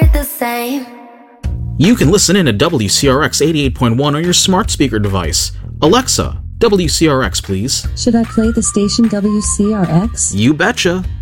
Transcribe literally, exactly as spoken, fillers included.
it the same. You can listen in at W C R X eighty-eight point one on your smart speaker device. Alexa, W C R X, please. Should I play the station W C R X? You betcha.